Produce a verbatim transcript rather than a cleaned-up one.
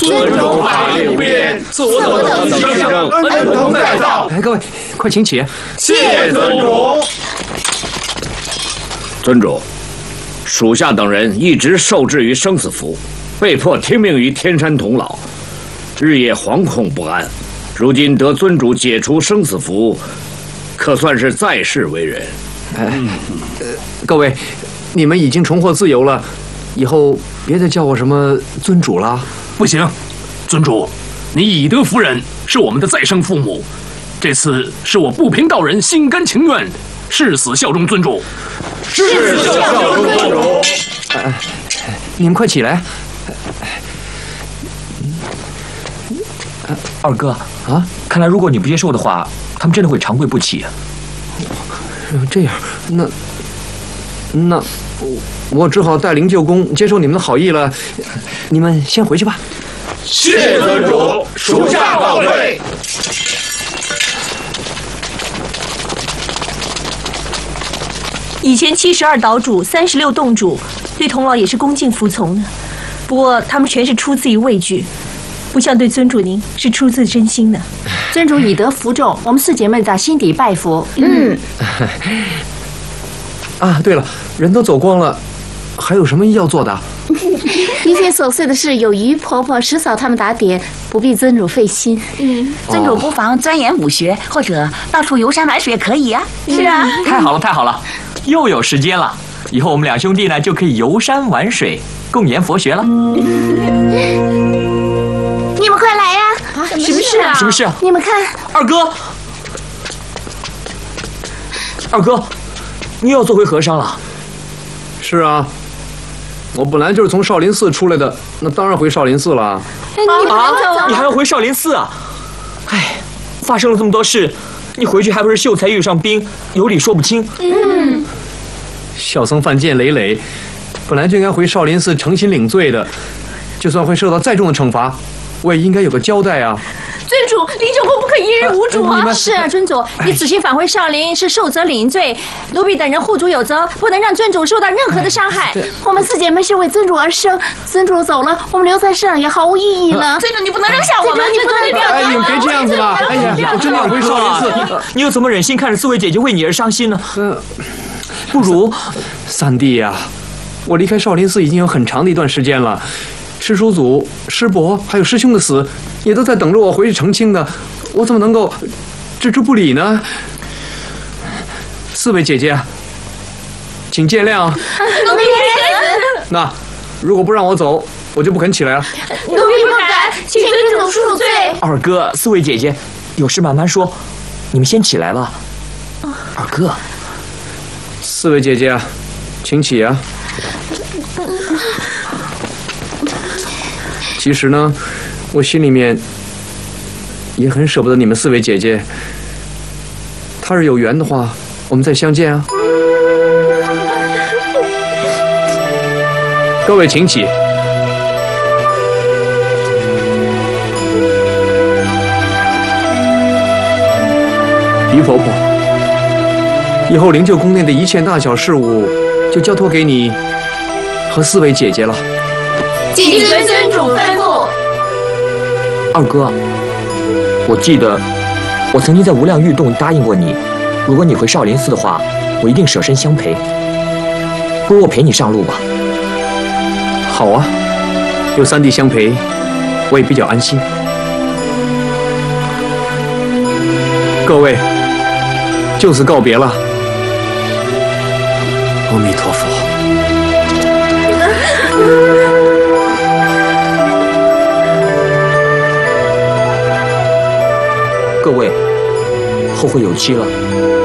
尊重法律不变，自我等提升，恩同再造。 来，各位，快请起。 谢尊主。 尊主，属下等人一直受制于生死符，被迫听命于天山童姥，日夜惶恐不安。如今得尊主解除生死符，可算是在世为人。 哎，呃，各位，你们已经重获自由了，以后别再叫我什么尊主了。 不行，尊主，你以德服人，是我们的再生父母。这次是我不平道人，心甘情愿，誓死效忠尊主。 誓死效忠尊主。 哎，你们快起来。 二哥啊，看来如果你不接受的话，他们真的会长跪不起。 这样，那那我我只好带灵鹫宫接受你们的好意了。你们先回去吧。 谢尊主，属下告退。 以前七十二岛主、三十六洞主对童姥也是恭敬服从的，不过他们全是出自于畏惧，不像对尊主您是出自真心的。 尊主以德服众，我们四姐妹在心底拜服。嗯。 啊，对了，人都走光了，还有什么要做的？ 一切琐碎的事有于婆婆、师嫂他们打点，不必尊主费心。 嗯，尊主不妨钻研武学，或者到处游山玩水也可以呀。 是啊。 太好了，太好了，又有时间了。以后我们两兄弟呢就可以游山玩水，共研佛学了。 你们快来呀！ 啊，什么事啊？ 什么事啊？ 你们看， 二哥，二哥，你又要做回和尚了？ 是啊，我本来就是从少林寺出来的，那当然回少林寺了。 你啊，你还要回少林寺啊？哎，发生了这么多事，你回去还不是秀才遇上兵，有理说不清。 嗯， 小僧犯贱累累，本来就应该回少林寺诚心领罪的，就算会受到再重的惩罚，我也应该有个交代啊。 尊主，灵鹫宫不可一日无主啊！ 啊是啊，尊主，你此行返回少林是受责领罪，奴婢等人护主有责，不能让尊主受到任何的伤害。我们四姐妹是为尊主而生，尊主走了，我们留在世上也毫无意义了。 尊主，你不能扔下我们， 你不能掉。 哎，你们别这样子了！哎呀，我真的要回少林寺， 你又怎么忍心看着四位姐姐为你而伤心呢？嗯，不如三弟呀，我离开少林寺已经有很长的一段时间了。师叔祖、师伯还有师兄的死，也都在等着我回去澄清的，我怎么能够置之不理呢？四位姐姐，请见谅。 奴婢不敢。 那如果不让我走，我就不肯起来了。 奴婢不敢，请尊主恕罪。 二哥，四位姐姐，有事慢慢说，你们先起来了。二哥， 四位姐姐，请起啊。其实呢，我心里面也很舍不得你们四位姐姐。她是有缘的话，我们再相见啊。各位请起。于婆婆，以后灵鹫宫内的一切大小事务，就交托给你和四位姐姐了。 谨遵尊主吩咐。 二哥，我记得我曾经在无量玉洞答应过你，如果你回少林寺的话，我一定舍身相陪。不如我陪你上路吧。 好啊，有三弟相陪，我也比较安心。各位，就此告别了。阿弥陀佛。 各位，后会有期了。